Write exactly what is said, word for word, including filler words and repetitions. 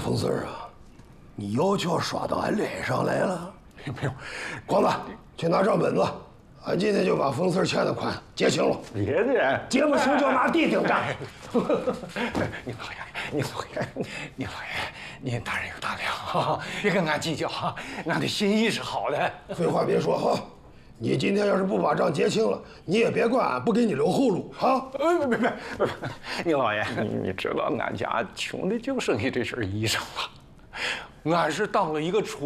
冯四儿啊，你要求刷到俺脸上来了。 没有， 光子，去拿账本子，俺今天就把冯四儿欠的款结清了。 别的， 结不清就拿地顶账。 宁老爷，宁老爷，宁老爷，您大人有大量啊，别跟俺计较啊，俺的心意是好的。 废话别说哈，你今天要是不把账结清了，你也别怪俺不给你留后路啊！ 别别别别，宁老爷，你你知道俺家穷的就剩下这身衣裳了，俺是当了一个厨。